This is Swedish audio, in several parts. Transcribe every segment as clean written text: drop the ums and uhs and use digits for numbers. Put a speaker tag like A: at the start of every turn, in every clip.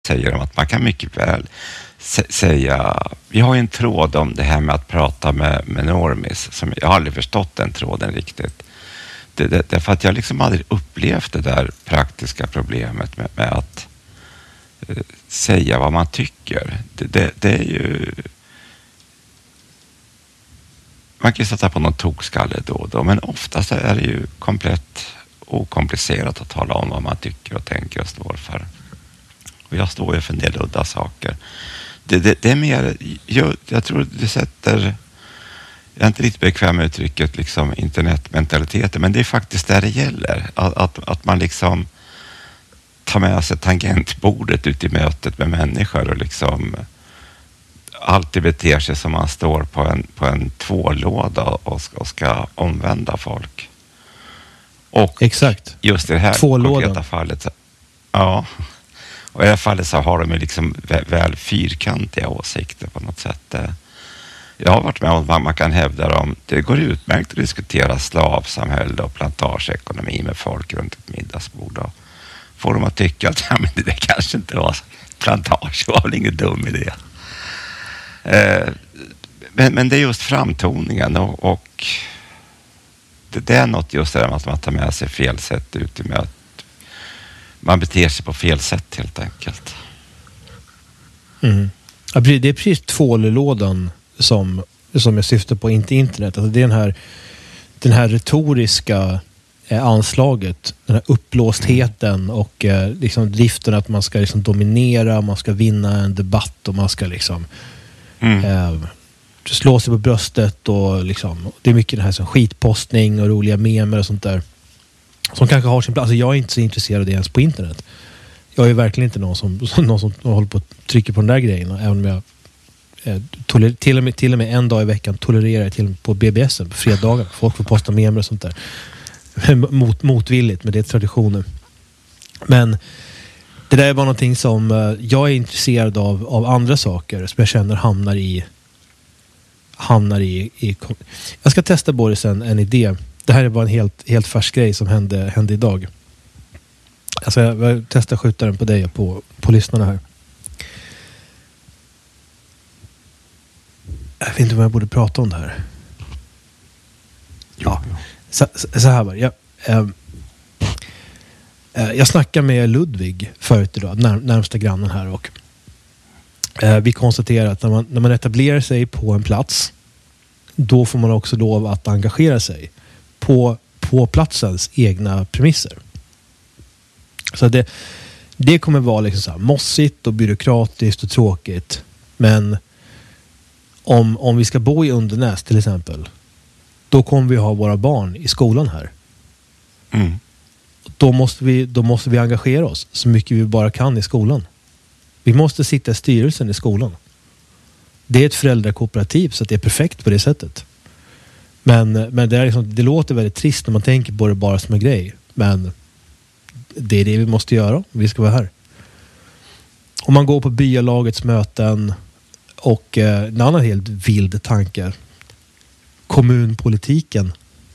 A: säger de att man kan mycket väl säga, vi har ju en tråd om det här med att prata med normis, som jag har aldrig förstått den tråden riktigt. Därför att jag liksom aldrig upplevt det där praktiska problemet med att säga vad man tycker. Det är ju, man kan ju sätta på någon tokskalle då och då, men oftast är det ju komplett okomplicerat att tala om vad man tycker och tänker och står för. Och jag står ju för en del udda saker. Det är mer, jag tror det sätter, jag är inte riktigt bekväm med uttrycket liksom internetmentaliteten, men det är faktiskt där det gäller. Att man liksom tar med sig tangentbordet ut i mötet med människor och liksom alltid beter sig som man står på en tvålåda och ska omvända folk. Och
B: exakt.
A: Just i det här konkreta fallet, ja. Och i det här fallet så har de ju liksom väl fyrkantiga åsikter på något sätt. Jag har varit med om att man kan hävda dem. Det går utmärkt att diskutera slavsamhälle och plantageekonomi med folk runt ett middagsbord. Och får de att tycka att ja, men det kanske inte var plantage, det var väl ingen dum idé. Men det är just framtoningen och det är något just det där med att man tar med sig fel sätt ut i mötet. Man beter sig på fel sätt helt enkelt.
B: Mm. Ja, det är precis tvållådan som jag syftar på, inte internet. Alltså det är den här retoriska anslaget, den här upplåstheten och liksom driften att man ska liksom dominera, man ska vinna en debatt och man ska liksom slå sig på bröstet och liksom, det är mycket den här som skitpostning och roliga memer och sånt där som kanske har sin plats. Alltså jag är inte så intresserad av det ens på internet. Jag är verkligen inte någon som håller på att trycka på den där grejen, även om jag till och med en dag i veckan tolererar jag till på BBSen på fredagar. Folk får posta memer och sånt där. Motvilligt, men det är traditionen. Men det där var någonting som jag är intresserad av andra saker som jag känner hamnar i jag ska testa Boris en idé. Det här är bara en helt färsk grej som hände idag. Alltså jag testar skjuta den på dig och på lyssnarna här. Jag vet inte vad jag borde prata om det här. Ja, så här var det. Jag snackade med Ludvig förut idag, närmsta grannen här, och vi konstaterar att när man etablerar sig på en plats, då får man också lov att engagera sig på platsens egna premisser. Så det kommer vara liksom så här mossigt och byråkratiskt och tråkigt, men om vi ska bo i Undernäs till exempel, då kommer vi ha våra barn i skolan här. Mm. Då måste vi engagera oss så mycket vi bara kan i skolan. Vi måste sitta i styrelsen i skolan. Det är ett föräldrakooperativ, så att det är perfekt på det sättet. Men det är liksom, det låter väldigt trist när man tänker på det bara som en grej. Men det är det vi måste göra om vi ska vara här. Om man går på byalagets möten och en annan helt vild tanke. Kommunpolitiken.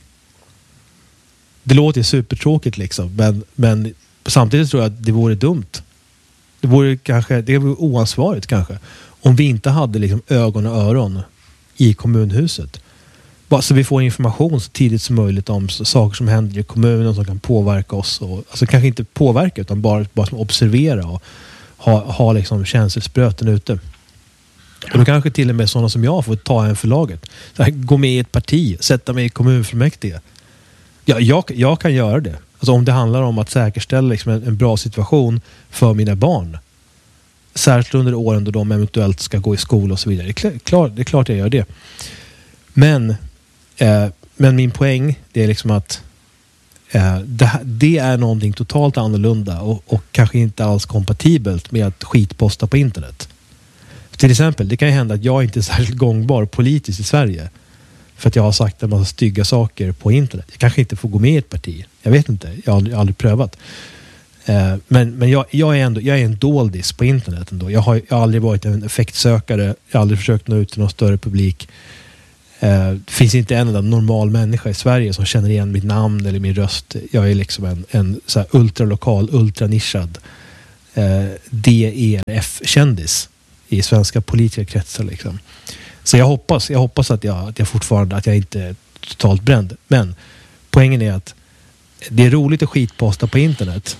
B: Det låter supertråkigt liksom. Men samtidigt tror jag att det vore dumt. Det vore oansvarigt kanske. Om vi inte hade liksom ögon och öron i kommunhuset. Bara så vi får information så tidigt som möjligt om saker som händer i kommunen som kan påverka oss. Och, alltså kanske inte påverka utan bara som observera och ha liksom känselspröten ute. Och då kanske till och med sådana som jag får ta en för laget. Så här, gå med i ett parti, sätta mig i kommunfullmäktige. Ja, jag kan göra det. Alltså om det handlar om att säkerställa liksom en bra situation för mina barn. Särskilt under åren då de eventuellt ska gå i skola och så vidare. Det är klart jag gör det. Men min poäng, det är liksom att det är någonting totalt annorlunda och kanske inte alls kompatibelt med att skitposta på internet. Till exempel, det kan ju hända att jag inte är särskilt gångbar politiskt i Sverige för att jag har sagt en massa stygga saker på internet. Jag kanske inte får gå med i ett parti. Jag vet inte, jag har aldrig prövat. Men jag är en doldis på internet ändå. Jag har aldrig varit en effektsökare. Jag har aldrig försökt nå ut till någon större publik. Det finns inte en enda normal människa i Sverige som känner igen mitt namn eller min röst. Jag är liksom en så här ultralokal, ultranischad DERF-kändis i svenska politiska kretsar liksom. Så jag hoppas att jag fortfarande, att jag inte är totalt bränd. Men poängen är att det är roligt att skitposta på internet.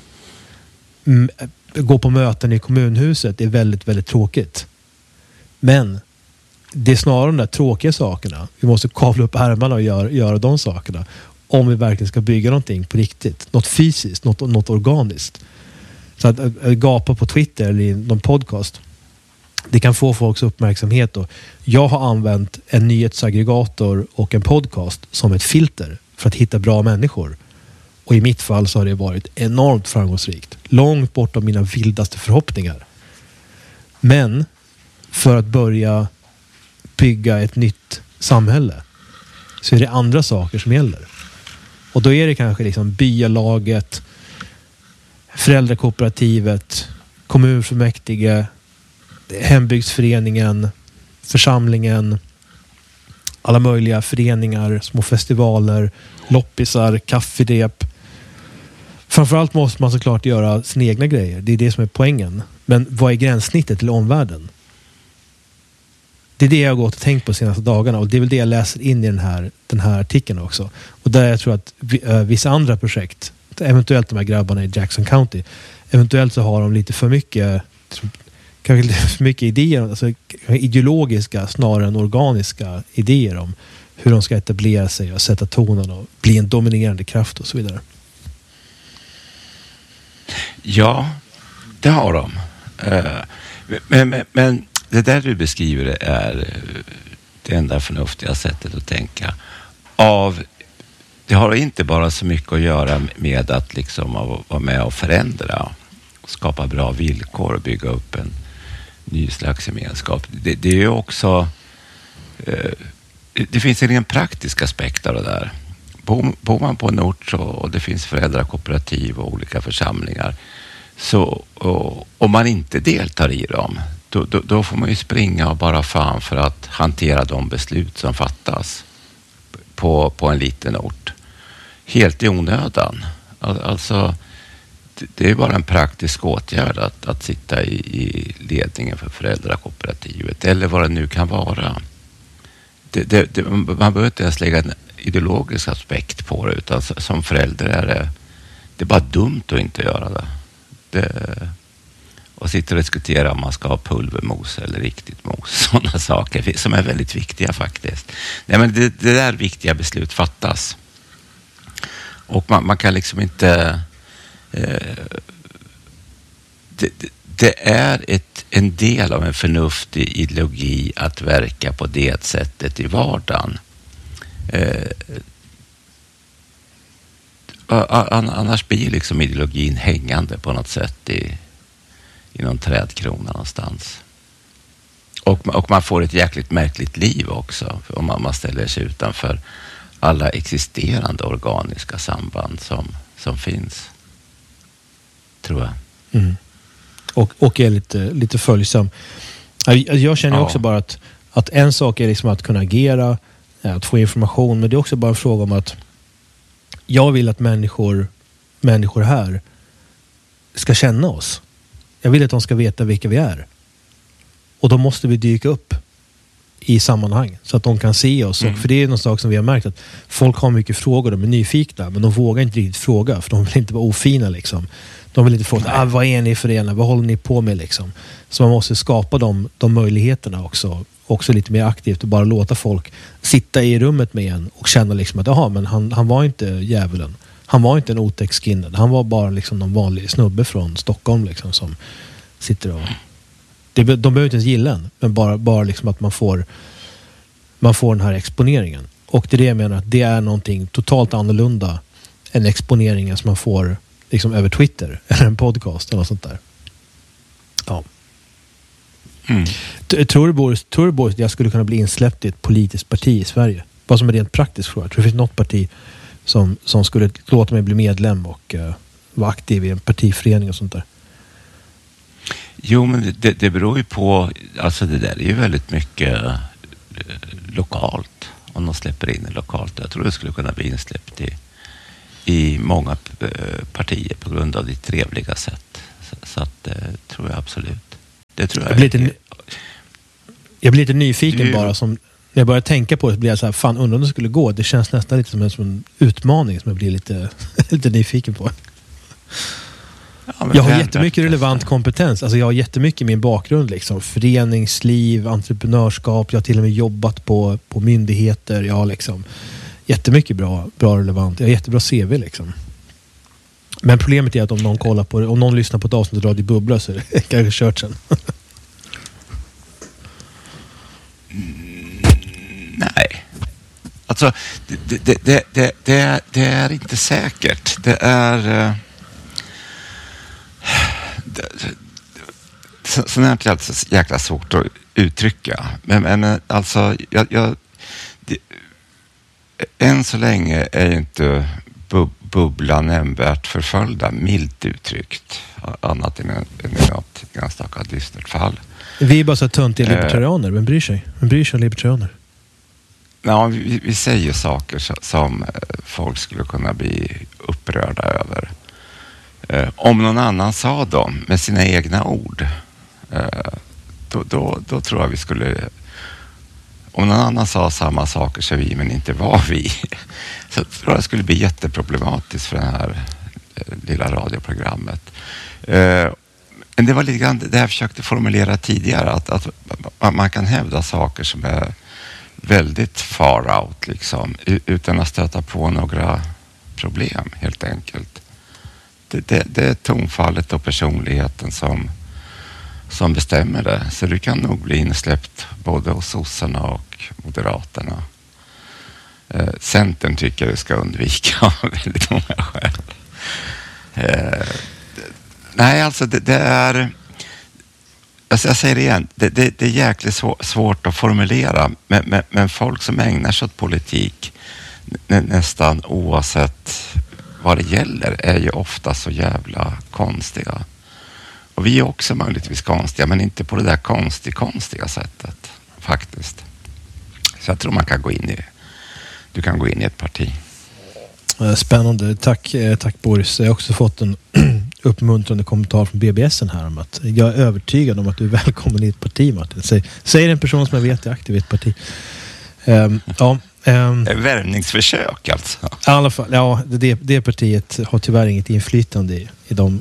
B: Gå på möten i kommunhuset är väldigt, väldigt tråkigt. Men det är snarare de där tråkiga sakerna. Vi måste kavla upp ärmarna och göra de sakerna. Om vi verkligen ska bygga någonting på riktigt. Något fysiskt, något organiskt. Så att gapa på Twitter eller i någon podcast, det kan få folks uppmärksamhet. Och jag har använt en nyhetsaggregator och en podcast som ett filter för att hitta bra människor. Och i mitt fall så har det varit enormt framgångsrikt. Långt bortom mina vildaste förhoppningar. Men för att börja bygga ett nytt samhälle så är det andra saker som gäller. Och då är det kanske liksom byalaget, föräldrakooperativet, kommunfullmäktige, hembygdsföreningen, församlingen, alla möjliga föreningar, små festivaler, loppisar, kaffedep. Framförallt måste man såklart göra sina egna grejer. Det är det som är poängen. Men vad är gränssnittet till omvärlden? Det är det jag har gått och tänkt på de senaste dagarna. Och det är väl det jag läser in i den här artikeln också. Och där jag tror att vissa andra projekt, eventuellt de här grabbarna i Jackson County, eventuellt så har de lite för mycket, kanske lite för mycket idéer, alltså ideologiska snarare än organiska idéer om hur de ska etablera sig och sätta tonen och bli en dominerande kraft och så vidare.
A: Ja, det har de. Men det där du beskriver är det enda förnuftiga sättet att tänka. Det har inte bara så mycket att göra med att liksom vara med och förändra, skapa bra villkor och bygga upp en ny slags gemenskap. Det är ju också, det finns en praktisk aspekt av det där. Bor man på en ort och det finns föräldrakooperativ och olika församlingar, så om man inte deltar i dem, då får man ju springa och bara fan för att hantera de beslut som fattas på en liten ort. Helt i onödan. Alltså, det är bara en praktisk åtgärd att sitta i ledningen för föräldrakooperativet eller vad det nu kan vara. Man behöver inte ens lägga en ideologisk aspekt på det, utan som förälder är det är bara dumt att inte göra det. Och sitta och diskutera om man ska ha pulvermos eller riktigt mos. Sådana saker som är väldigt viktiga faktiskt. Nej, men det där viktiga beslut fattas. Och man kan liksom inte... Det är en del av en förnuftig ideologi att verka på det sättet i vardagen. Annars blir liksom ideologin hängande på något sätt i någon trädkrona någonstans. Och man får ett jäkligt märkligt liv också om man ställer sig utanför alla existerande organiska samband som finns, tror jag.
B: Mm. Och är lite följsam. Jag känner också bara att en sak är liksom att kunna agera, att få information, men det är också bara en fråga om att jag vill att människor här ska känna oss. Jag vill att de ska veta vilka vi är. Och då måste vi dyka upp i sammanhang så att de kan se oss. Och för det är någon sak som vi har märkt, att folk har mycket frågor, de är nyfikna, men de vågar inte riktigt fråga, för de vill inte vara ofina liksom. De vill inte fråga, vad är ni för ena? Vad håller ni på med liksom? Så man måste skapa de möjligheterna också lite mer aktivt, och bara låta folk sitta i rummet med en och känna liksom att men han var inte djävulen. Han var inte en otäck skinhead. Han var bara liksom någon vanlig snubbe från Stockholm liksom, som sitter och... De behöver inte ens gilla en, men bara liksom att man får den här exponeringen. Och det är det jag menar, att det är någonting totalt annorlunda än exponeringen som man får liksom över Twitter eller en podcast eller något sånt där. Ja. Tror du, Boris, att jag skulle kunna bli insläppt i ett politiskt parti i Sverige? Vad som är rent praktiskt fråga. Tror du det finns något parti som skulle låta mig bli medlem och vara aktiv i en partiförening och sånt där?
A: Jo, men det beror ju på, alltså det där är ju väldigt mycket lokalt. Om de släpper in det lokalt. Jag tror det skulle kunna bli insläppt i många partier på grund av det trevliga sätt Så att det tror jag absolut. Det tror
B: jag blir lite nyfiken bara. När jag börjar tänka på det så blir jag så här, fan undrar om det skulle gå. Det känns nästan lite som en utmaning som jag blir lite nyfiken på.
A: Ja,
B: jag har jättemycket relevant kompetens. Alltså jag har jättemycket i min bakgrund. Liksom. Föreningsliv, entreprenörskap. Jag har till och med jobbat på myndigheter. Jag har liksom jättemycket bra relevant. Jag har jättebra CV liksom. Men problemet är att om någon kollar på det, om någon lyssnar på ett avsnitt och Radio Bubbla så är det kanske kört sen.
A: Nej. Alltså, det är inte säkert. Det är... Sånt här är alltså jäkla svårt att uttrycka. Men alltså, än så länge är inte bubblan nämnvärt förföljda, milt uttryckt. Annat än i något ganska dystert fall.
B: Vi är bara så töntiga libertarianer. Vem bryr sig? Vem bryr sig om libertarianer?
A: Ja, vi säger saker som folk skulle kunna bli upprörda över. Om någon annan sa dem med sina egna ord, då tror jag vi skulle... Om någon annan sa samma saker som vi, men inte var vi, så tror jag det skulle bli jätteproblematiskt för det här lilla radioprogrammet. Men det var lite grann det jag försökte formulera tidigare, att man kan hävda saker som är väldigt far out, liksom, utan att stöta på några problem, helt enkelt. Det är tonfallet och personligheten som bestämmer det. Så du kan nog bli insläppt både hos sossarna och moderaterna. Centern tycker jag du ska undvika av väldigt många skäl. Nej, alltså det är... Alltså jag säger det igen, det är jäkligt svårt att formulera. Men folk som ägnar sig åt politik nästan oavsett vad det gäller är ju ofta så jävla konstiga. Och vi är också möjligtvis konstiga, men inte på det där konstiga sättet faktiskt. Så jag tror man kan du kan gå in i ett parti.
B: Spännande. Tack Boris. Jag har också fått en uppmuntrande kommentar från BBS:en här om att jag är övertygad om att du är välkommen i ett parti, Martin. Säger en person som jag vet är aktiv i ett parti.
A: Värvningsförsök alltså.
B: I alla fall, ja, det partiet har tyvärr inget inflytande i de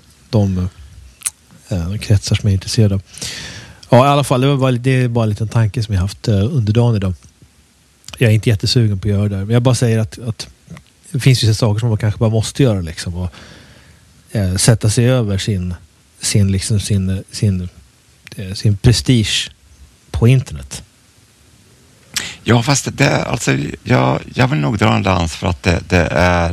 B: kretsar som jag är intresserad av. Ja, i alla fall, det är bara en liten tanke som jag haft under dagen idag. Jag är inte jättesugen på att göra det. Men jag bara säger att det finns vissa saker som man kanske bara måste göra liksom, och sätta sig över sin prestige på internet.
A: Ja, fast alltså, jag vill nog dra en lans för att det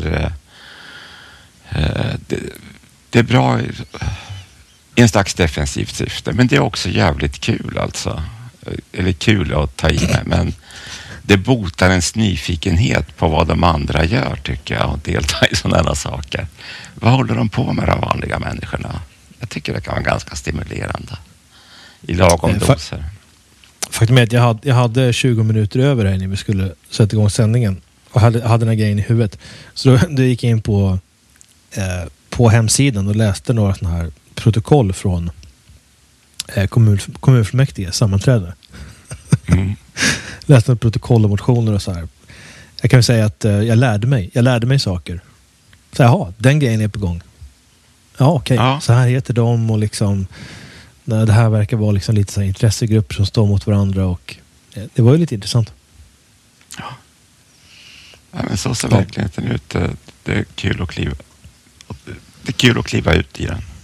A: är bra i en slags defensivt syfte, men det är också jävligt kul alltså. Eller kul att ta i med, men det botar ens nyfikenhet på vad de andra gör, tycker jag, och delta i sådana saker. Vad håller de på med, de vanliga människorna? Jag tycker det kan vara ganska stimulerande i lagom doser.
B: Faktum är att jag hade 20 minuter över här när vi skulle sätta igång sändningen och hade den här grejen i huvudet. Så då gick jag in på hemsidan och läste några sådana här protokoll från kommunfullmäktige sammanträde.
A: Mm.
B: Läste protokoll och motioner och så här. Jag kan ju säga att jag lärde mig saker. Så jaha, den grejen är på gång. Ja, okej.
A: Ja.
B: Så här heter de och liksom det här verkar vara liksom lite så här intressegrupper som står mot varandra och det var ju lite intressant.
A: Ja, men så ser verkligheten ut. Det är kul att kliva ut i den.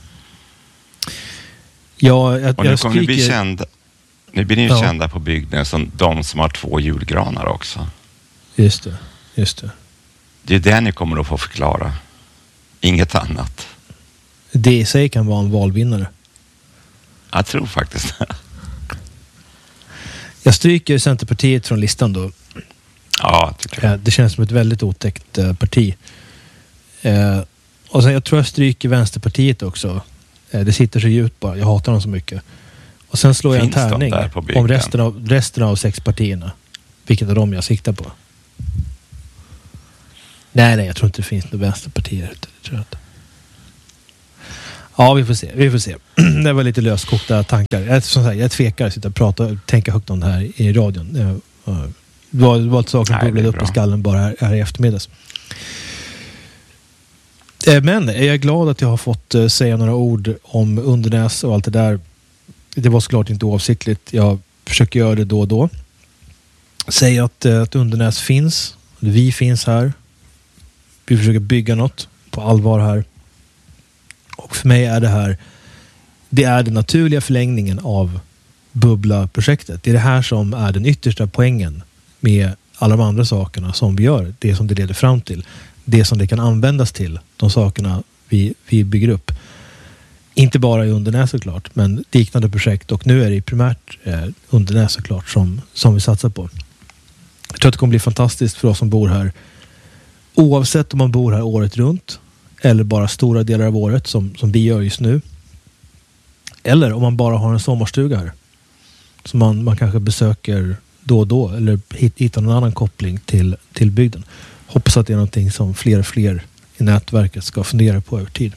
B: Ja,
A: och nu kommer ni bli kända. Nu blir ni kända på bygden som de som har 2 julgranar också.
B: Just det.
A: Det är det ni kommer att få förklara. Inget annat.
B: Det i sig kan vara en valvinnare.
A: Jag tror faktiskt det.
B: Jag stryker Centerpartiet från listan då.
A: Ja, tycker jag.
B: Det känns som ett väldigt otäckt parti. Och sen jag tror jag stryker Vänsterpartiet också. Det sitter så djupt bara. Jag hatar dem så mycket. Och sen slår jag en tärning om resten av 6 partierna. Vilket av dem jag siktar på. Nej, jag tror inte det finns några vänsterpartier ute. Det tror jag inte. Ja, vi får se. Det var lite löskokta tankar. Jag tvekar att sitta och prata och tänka högt om det här i radion. Det var ett sak som bubblade upp i skallen bara här i eftermiddags. Men är jag glad att jag har fått säga några ord om Undernäs och allt det där. Det var såklart inte oavsiktligt. Jag försöker göra det då och då. Säga att Undernäs finns. Vi finns här. Vi försöker bygga något på allvar här. Och för mig är det är den naturliga förlängningen av Bubbla-projektet. Det är det här som är den yttersta poängen med alla de andra sakerna som vi gör. Det som det leder fram till. Det som det kan användas till. De sakerna vi bygger upp. Inte bara i Undernäs såklart, men liknande projekt. Och nu är det primärt Undernäs såklart som vi satsar på. Jag tror att det kommer bli fantastiskt för oss som bor här. Oavsett om man bor här året runt eller bara stora delar av året som vi gör just nu. Eller om man bara har en sommarstuga här. Som man kanske besöker då och då. Eller hittar någon annan koppling till bygden. Hoppas att det är någonting som fler och fler i nätverket ska fundera på över tid.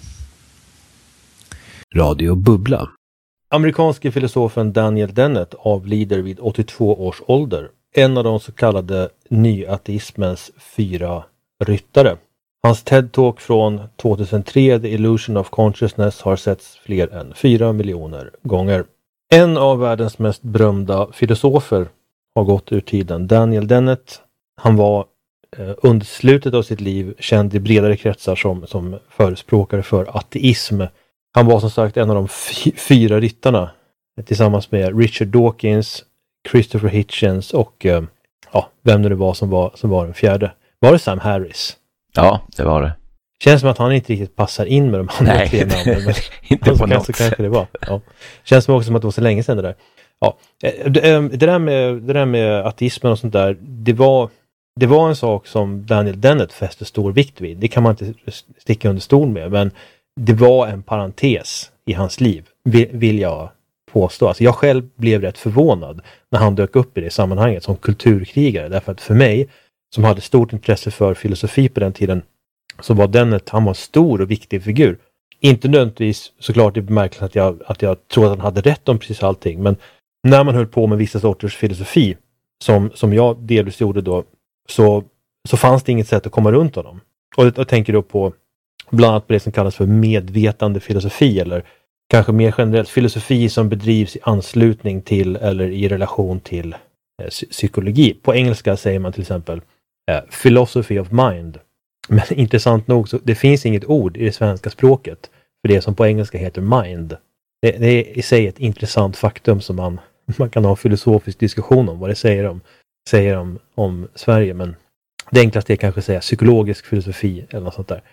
C: Radio Bubbla.
B: Amerikanske filosofen Daniel Dennett avlider vid 82 års ålder. En av de så kallade nyateismens 4 ryttare. Hans TED-talk från 2003, The Illusion of Consciousness, har setts fler än 4 miljoner gånger. En av världens mest berömda filosofer har gått ur tiden. Daniel Dennett, han var under slutet av sitt liv känd i bredare kretsar som förespråkare för ateism. Han var som sagt en av de 4 ryttarna tillsammans med Richard Dawkins, Christopher Hitchens och vem det var som var den 4:e. Var det Sam Harris?
C: Ja, det var det.
B: Känns som att han inte riktigt passar in med de andra 3 namnen. Men
C: inte på något sätt.
B: Kanske det var. Ja. Känns som också som att det var så länge sedan det där. Ja. Det där med ateismen och sånt där, det var en sak som Daniel Dennett fäste stor vikt vid. Det kan man inte sticka under stol med, men det var en parentes i hans liv, vill jag påstå. Alltså jag själv blev rätt förvånad när han dök upp i det sammanhanget som kulturkrigare. Därför att för mig, som hade stort intresse för filosofi på den tiden, så var Dennett, han var en stor och viktig figur. Inte nödvändigtvis såklart i bemärkelsen att jag tror att han hade rätt om precis allting, men när man höll på med vissa sorters filosofi, som jag delvis gjorde då, så fanns det inget sätt att komma runt honom. Och jag tänker då på bland annat på det som kallas för medvetande filosofi, eller kanske mer generellt filosofi som bedrivs i anslutning till eller i relation till psykologi. På engelska säger man till exempel philosophy of mind. Men intressant nog så det finns inget ord i det svenska språket för det som på engelska heter mind. Det är i sig ett intressant faktum som man kan ha en filosofisk diskussion om vad det säger om Sverige, men det enklaste är kanske att säga psykologisk filosofi eller något sånt där.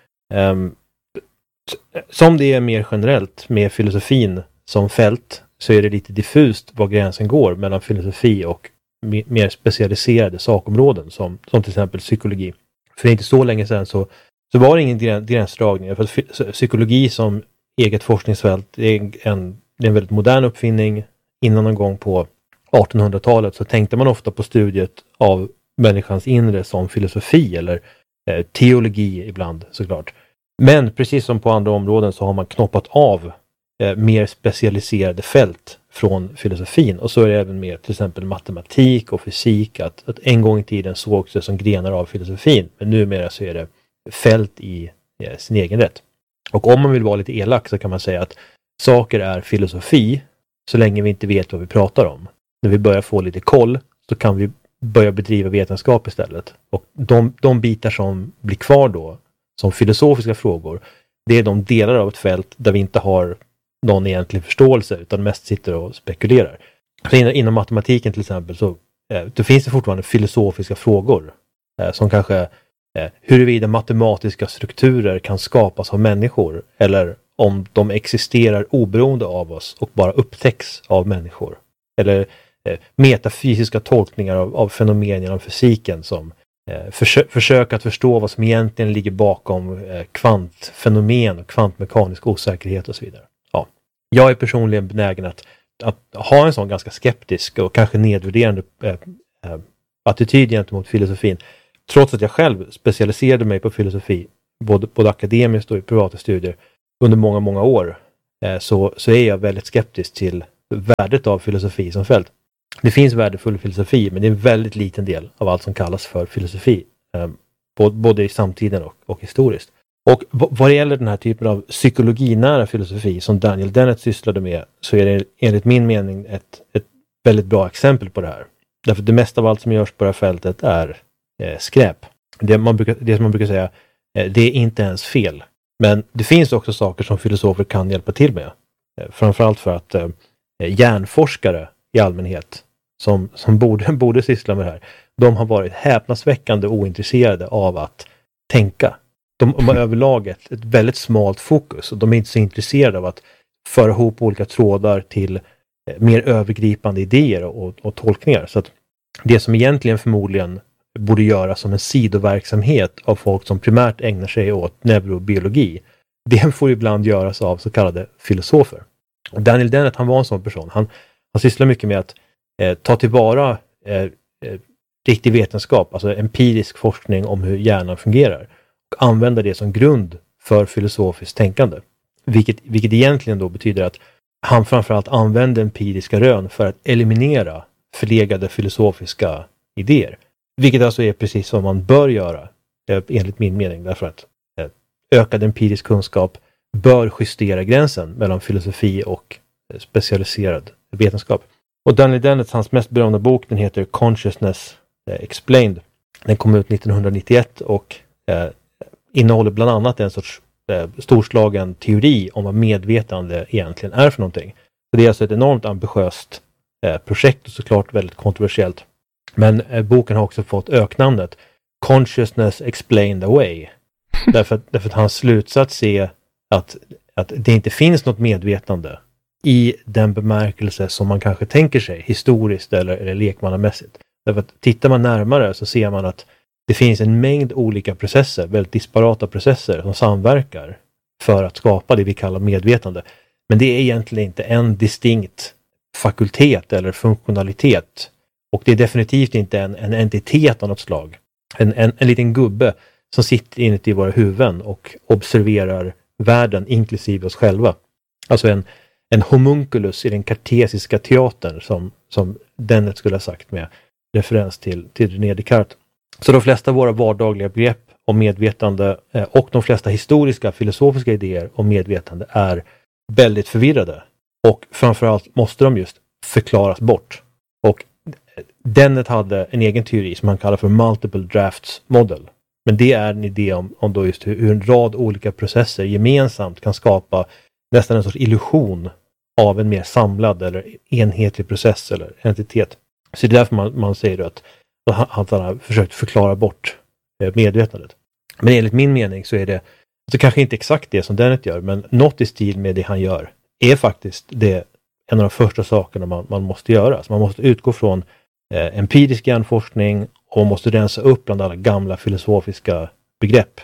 B: Som det är mer generellt med filosofin som fält, så är det lite diffust var gränsen går mellan filosofi och mer specialiserade sakområden som till exempel psykologi. För inte så länge sedan så var det ingen gränsdragning. För att psykologi som eget forskningsfält är en väldigt modern uppfinning. Innan någon gång på 1800-talet så tänkte man ofta på studiet av människans inre som filosofi eller teologi ibland såklart. Men precis som på andra områden så har man knoppat av mer specialiserade fält från filosofin. Och så är det även med till exempel matematik och fysik. Att en gång i tiden sågs det som grenar av filosofin. Men numera så är det fält i sin egen rätt. Och om man vill vara lite elak så kan man säga att saker är filosofi så länge vi inte vet vad vi pratar om. När vi börjar få lite koll så kan vi börja bedriva vetenskap istället. Och de bitar som blir kvar då som filosofiska frågor, det är de delar av ett fält där vi inte har någon egentlig förståelse utan mest sitter och spekulerar. Så inom matematiken till exempel så då finns det fortfarande filosofiska frågor som kanske huruvida matematiska strukturer kan skapas av människor eller om de existerar oberoende av oss och bara upptäcks av människor. Eller metafysiska tolkningar av fenomen genom fysiken som försök att förstå vad som egentligen ligger bakom kvantfenomen och kvantmekanisk osäkerhet och så vidare. Ja. Jag är personligen benägen att ha en sån ganska skeptisk och kanske nedvärderande attityd gentemot filosofin. Trots att jag själv specialiserade mig på filosofi både akademiskt och i privata studier under många, många år.
D: så är jag väldigt skeptisk till värdet av filosofi som fält. Det finns värdefull filosofi, men det är en väldigt liten del av allt som kallas för filosofi. Både i samtiden och historiskt. Och vad det gäller den här typen av psykologinära filosofi som Daniel Dennett sysslade med, så är det enligt min mening ett väldigt bra exempel på det här. Därför det mesta av allt som görs på det här fältet är skräp. Det som man brukar säga, det är inte ens fel. Men det finns också saker som filosofer kan hjälpa till med. Framförallt för att hjärnforskare i allmänhet som borde syssla med det här, de har varit häpnadsväckande ointresserade av att tänka. De har överlag ett väldigt smalt fokus och de är inte så intresserade av att föra ihop olika trådar till mer övergripande idéer och tolkningar. Så att det som egentligen förmodligen borde göras som en sidoverksamhet av folk som primärt ägnar sig åt neurobiologi, det får ibland göras av så kallade filosofer. Och Daniel Dennett, han var en sån person. Han sysslar mycket med att ta tillvara riktig vetenskap, alltså empirisk forskning om hur hjärnan fungerar, och använda det som grund för filosofiskt tänkande. Vilket egentligen då betyder att han framförallt använder empiriska rön för att eliminera förlegade filosofiska idéer. Vilket alltså är precis vad man bör göra, enligt min mening, därför att ökad empirisk kunskap bör justera gränsen mellan filosofi och specialiserad vetenskap. Och Daniel Dennett, hans mest berömda bok, den heter Consciousness Explained. Den kom ut 1991 och innehåller bland annat en sorts storslagen teori om vad medvetande egentligen är för någonting. Så det är alltså ett enormt ambitiöst projekt och såklart väldigt kontroversiellt. Men boken har också fått öknamnet Consciousness Explained Away. Därför att hans slutsats är att det inte finns något medvetande i den bemärkelse som man kanske tänker sig historiskt eller lekmannamässigt. Därför att tittar man närmare så ser man att det finns en mängd olika processer, väldigt disparata processer som samverkar för att skapa det vi kallar medvetande. Men det är egentligen inte en distinkt fakultet eller funktionalitet. Och det är definitivt inte en entitet av något slag. En liten gubbe som sitter inuti våra huvuden och observerar världen inklusive oss själva. Alltså en homunculus i den kartesiska teatern som Dennett skulle ha sagt med referens till René Descartes. Så de flesta av våra vardagliga begrepp om medvetande och de flesta historiska filosofiska idéer om medvetande är väldigt förvirrade. Och framförallt måste de just förklaras bort. Och Dennett hade en egen teori som han kallar för multiple drafts model. Men det är en idé om då just hur en rad olika processer gemensamt kan skapa nästan en sorts illusion av en mer samlad eller enhetlig process eller entitet. Så det är därför man säger då att han har försökt förklara bort medvetandet. Men enligt min mening så är det alltså kanske inte exakt det som Dennett gör, men något i stil med det han gör är faktiskt det en av de första sakerna man måste göra. Så man måste utgå från empirisk hjärnforskning och man måste rensa upp bland alla gamla filosofiska begrepp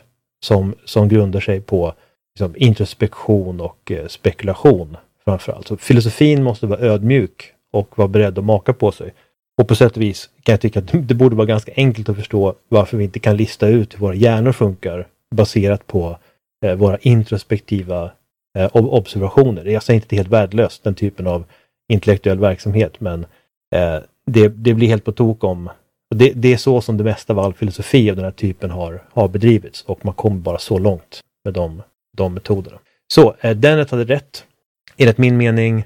D: som grundar sig på liksom, introspektion och spekulation framförallt. Så filosofin måste vara ödmjuk och vara beredd att maka på sig. Och på sätt och vis kan jag tycka att det borde vara ganska enkelt att förstå varför vi inte kan lista ut hur våra hjärnor funkar baserat på våra introspektiva observationer. Jag säger inte att det är helt värdelöst, den typen av intellektuell verksamhet, men det blir helt på tok om. Det är så som det mesta av all filosofi av den här typen har bedrivits och man kommer bara så långt med de metoderna. Så Dennett hade rätt. Enligt min mening,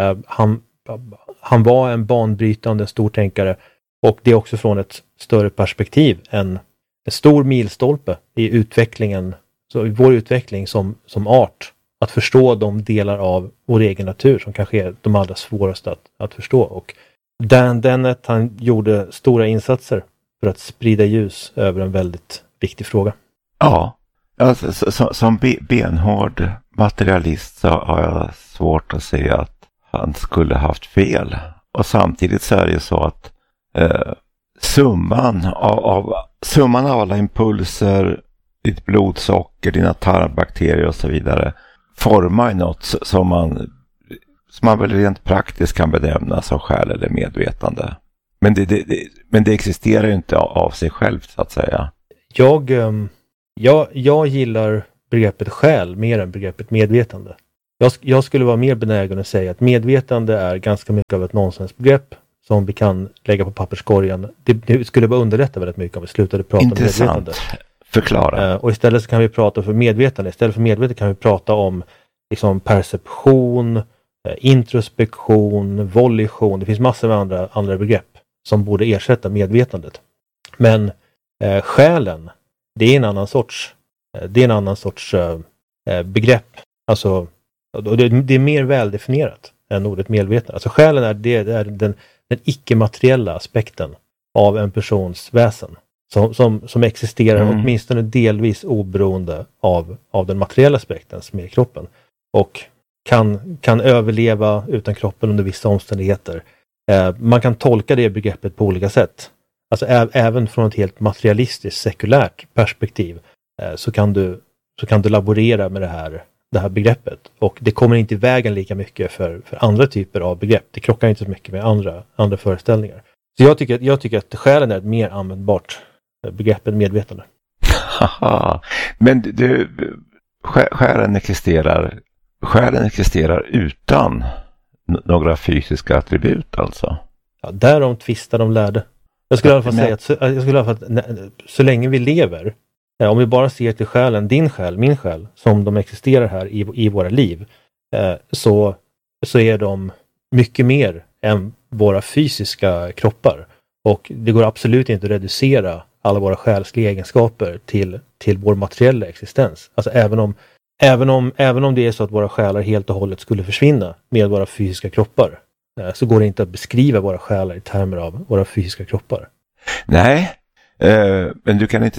D: han var en banbrytande stortänkare och det är också från ett större perspektiv en stor milstolpe i utvecklingen, så i vår utveckling som art, att förstå de delar av vår egen natur som kanske är de allra svåraste att förstå. Och Dan Dennett, han gjorde stora insatser för att sprida ljus över en väldigt viktig fråga.
A: Ja, alltså, som benhård materialist så har jag svårt att se att han skulle haft fel. Och samtidigt så är det ju så att summan av alla impulser, ditt blodsocker, dina tarmbakterier och så vidare formar något som man väl rent praktiskt kan benämna som själ eller medvetande. Men det existerar ju inte av sig självt så att säga.
D: Jag gillar begreppet själ mer än begreppet medvetande. Jag skulle vara mer benägen att säga att medvetande är ganska mycket av ett nonsensbegrepp som vi kan lägga på papperskorgen. Det skulle bara underlätta väldigt mycket om vi slutade prata om medvetande.
A: Förklara.
D: Och istället så kan vi prata för medvetande. Istället för medvetande kan vi prata om liksom perception, introspektion, volition. Det finns massor av andra begrepp som borde ersätta medvetandet. Men själen, det är en annan sorts begrepp. Alltså, det är mer väldefinierat än ordet medvetande. Alltså själen är den icke-materiella aspekten av en persons väsen. Som existerar åtminstone delvis oberoende av den materiella aspekten som är kroppen. Och kan överleva utan kroppen under vissa omständigheter. Man kan tolka det begreppet på olika sätt. Alltså även från ett helt materialistiskt, sekulärt perspektiv så kan du laborera med det här begreppet. Och det kommer inte i vägen lika mycket för andra typer av begrepp. Det krockar inte så mycket med andra föreställningar. Så jag tycker att själen är ett mer användbart begrepp än medvetande.
A: Men själen existerar utan några fysiska attribut alltså?
D: Ja, därom tvistar de lärde. Jag skulle i alla fall säga att så länge vi lever, om vi bara ser till själen, din själ, min själ, som de existerar här i våra liv, så är de mycket mer än våra fysiska kroppar. Och det går absolut inte att reducera alla våra själsliga egenskaper till vår materiella existens. Alltså även om det är så att våra själar helt och hållet skulle försvinna med våra fysiska kroppar, så går det inte att beskriva våra själar i termer av våra fysiska kroppar.
A: Nej, men du kan väl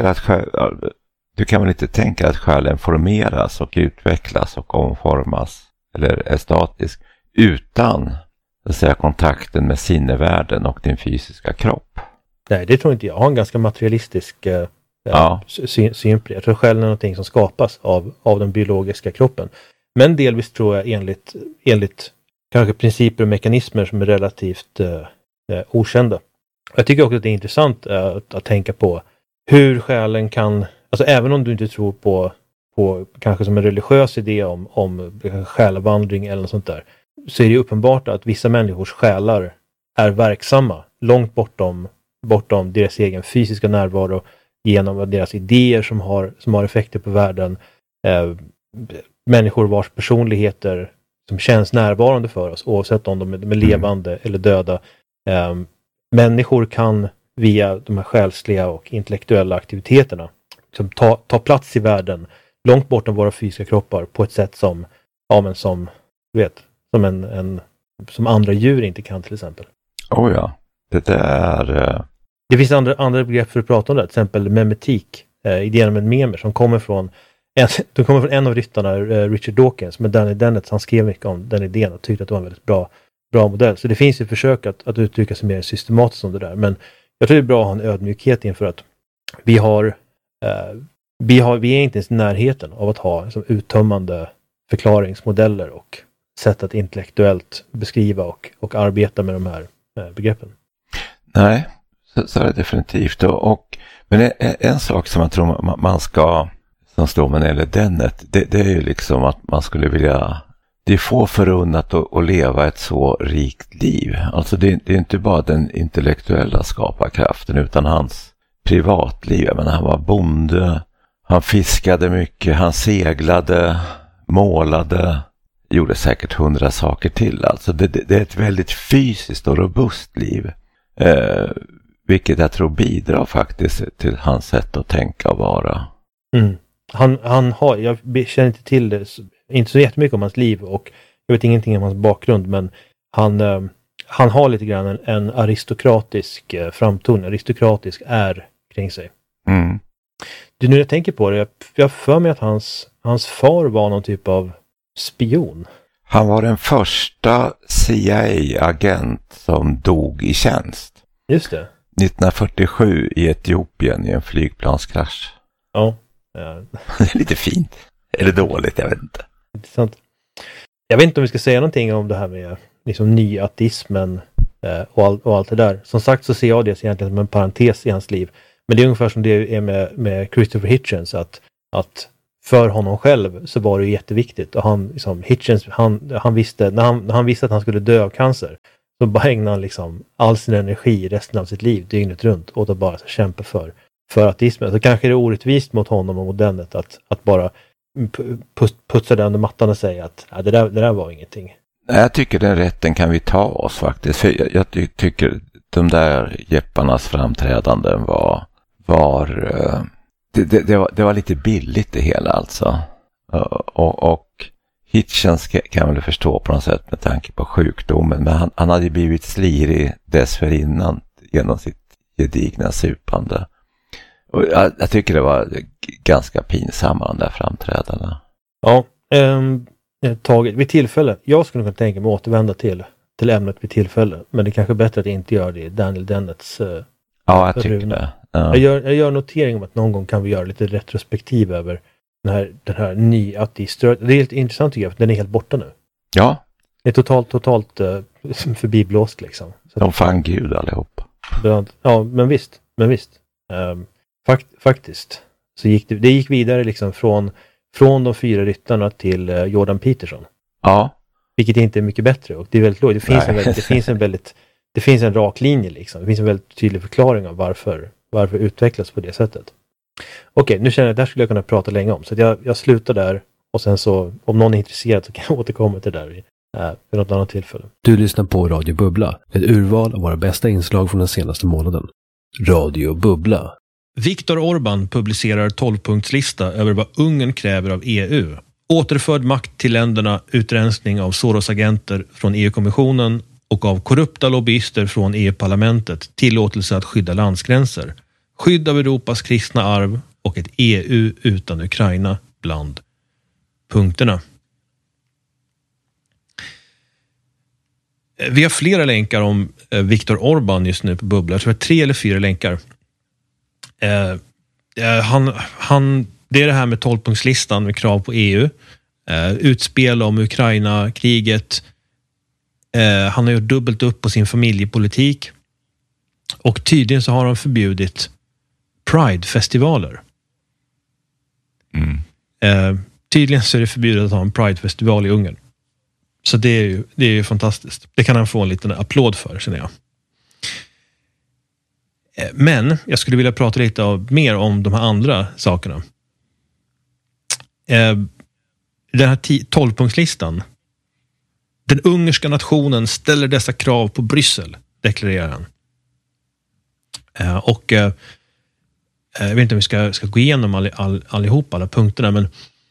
A: inte tänka att själen formeras och utvecklas och omformas eller är statisk utan att säga kontakten med sinnevärlden och din fysiska kropp?
D: Nej, det tror inte jag. Jag har en ganska materialistisk syn på det. Jag tror själen är någonting som skapas av den biologiska kroppen. Men delvis tror jag enligt kanske principer och mekanismer som är relativt okända. Jag tycker också att det är intressant att tänka på hur själen kan, alltså även om du inte tror på kanske som en religiös idé om själavandring eller något sånt där, så är det uppenbart att vissa människors själar är verksamma långt bortom deras egen fysiska närvaro genom deras idéer som har effekter på världen. Människor vars personligheter som känns närvarande för oss, oavsett om de är levande eller döda. Människor kan via de här själsliga och intellektuella aktiviteterna som ta plats i världen långt bortom våra fysiska kroppar på ett sätt som andra djur inte kan, till exempel.
A: Oh ja,
D: Det finns andra begrepp för att prata om det, till exempel memetik, idén om en memer som kommer från en av ryttarna, Richard Dawkins, med Danny Dennett. Han skrev mycket om den idén och tyckte att det var en väldigt bra modell. Så det finns ju försök att uttrycka sig mer systematiskt om det där. Men jag tror det är bra att ha en ödmjukhet inför att vi är inte ens i närheten av att ha liksom uttömmande förklaringsmodeller och sätt att intellektuellt beskriva och arbeta med de här begreppen.
A: Nej, så är det definitivt. Men en sak som jag tror man ska, som står med eller Dennett, det är ju liksom att man skulle vilja, det är få förunnat att leva ett så rikt liv. Alltså det är inte bara den intellektuella skaparkraften utan hans privatliv. Jag menar, han var bonde, han fiskade mycket, han seglade, målade, gjorde säkert 100 saker till. Alltså det är ett väldigt fysiskt och robust liv. Vilket jag tror bidrar faktiskt till hans sätt att tänka och vara.
D: Mm. Jag känner inte till det, inte så jättemycket om hans liv och jag vet ingenting om hans bakgrund, men han har lite grann en aristokratisk framton, aristokratisk kring sig.
A: Mm.
D: Du, nu jag tänker på det, jag för mig att hans far var någon typ av spion.
A: Han var den första CIA-agent som dog i tjänst.
D: Just det.
A: 1947 i Etiopien i en flygplanskrasch.
D: Ja.
A: Det är lite fint. Eller dåligt, jag vet inte.
D: Intressant. Jag vet inte om vi ska säga någonting om det här med liksom nyateismen och allt det där. Som sagt så ser jag det egentligen som en parentes i hans liv. Men det är ungefär som det är med Christopher Hitchens, att för honom själv så var det jätteviktigt. Och han, liksom, Hitchens, han visste, när han visste att han skulle dö av cancer, så bara ägnade han liksom all sin energi resten av sitt liv, dygnet runt, åt att bara kämpa för ateismen. Så kanske det är orättvist mot honom och mot Dennett att bara putsa den under mattan och säga att det där var ingenting.
C: Jag tycker den rätten kan vi ta oss faktiskt. För jag tycker de där jepparnas framträdanden det var lite billigt det hela alltså. Och Hitchens kan väl förstå på något sätt med tanke på sjukdomen. Men han hade ju blivit slirig dessförinnan genom sitt gedigna supande. Och jag tycker det var ganska pinsamma de där framträdandena.
D: Ja, taget vid tillfälle. Jag skulle kunna tänka mig att återvända till ämnet vid tillfälle. Men det är kanske bättre att inte göra det i Daniel Dennets
C: ja, jag tycker det. Ja.
D: Jag gör notering om att någon gång kan vi göra lite retrospektiv över den här nya ateistströmningen. Det är helt intressant tycker jag, för den är helt borta nu.
C: Ja.
D: Det är totalt förbiblåst liksom. Så
C: de fann Gud allihop.
D: Ja, men visst. Faktiskt. Så det gick vidare liksom från de 4 ryttarna till Jordan Peterson.
C: Ja.
D: Vilket inte är mycket bättre. Och det är väldigt lågt. Det finns en rak linje liksom. Det finns en väldigt tydlig förklaring av varför utvecklas på det sättet. Okej, nu känner jag att det här skulle jag kunna prata länge om. Så jag slutar där. Och sen så, om någon är intresserad så kan jag återkomma till det där vid något annat tillfälle.
E: Du lyssnar på Radio Bubbla. Ett urval av våra bästa inslag från den senaste månaden. Radio Bubbla.
B: Viktor Orbán publicerar 12-punktslista över vad Ungern kräver av EU. Återförd makt till länderna, utrensning av Soros-agenter från EU-kommissionen och av korrupta lobbyister från EU-parlamentet, tillåtelse att skydda landsgränser, skydd av Europas kristna arv och ett EU utan Ukraina bland punkterna. Vi har flera länkar om Viktor Orbán just nu på Bubbla. Jag tror det är 3 eller 4 länkar. Det är det här med 12-punktslistan med krav på EU. Utspel om Ukraina-kriget. Han har gjort dubbelt upp på sin familjepolitik. Och tydligen så har de förbjudit Pride-festivaler. Tydligen så är det förbjudet att ha en Pride-festival i Ungern. Så det är ju fantastiskt. Det kan han få en liten applåd för, känner jag. Men jag skulle vilja prata lite mer om de här andra sakerna. Den här 12-punktslistan. Den ungerska nationen ställer dessa krav på Bryssel, deklarerar han. Och jag vet inte om vi ska gå igenom allihop alla punkterna, men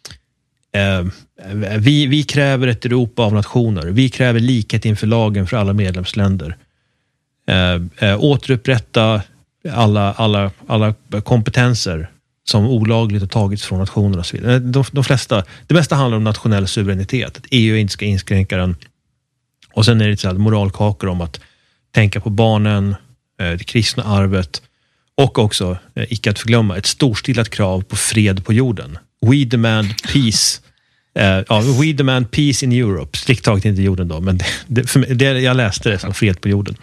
B: vi kräver ett Europa av nationer. Vi kräver likhet inför lagen för alla medlemsländer. Återupprätta alla kompetenser som olagligt har tagits från nationerna och så vidare. Det mesta handlar om nationell suveränitet. Att EU inte ska inskränka den. Och sen är det så här moralkakor om att tänka på barnen, det kristna arvet och också, icke att förglömma, ett storstilat krav på fred på jorden. We demand peace. We demand peace in Europe. Strikt taget inte jorden då, men jag läste det som fred på jorden.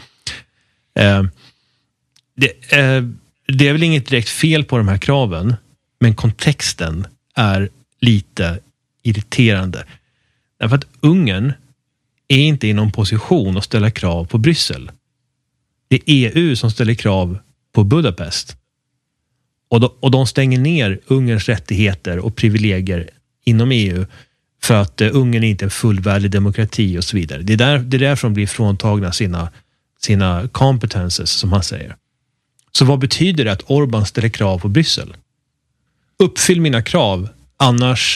B: Det är väl inget direkt fel på de här kraven, men kontexten är lite irriterande. Därför att Ungern är inte i någon position att ställa krav på Bryssel. Det är EU som ställer krav på Budapest. Och de stänger ner Ungerns rättigheter och privilegier inom EU för att Ungern är inte en fullvärdig demokrati och så vidare. Det är därför de blir fråntagna sina competences, som han säger. Så vad betyder det att Orbán ställer krav på Bryssel? Uppfyll mina krav, annars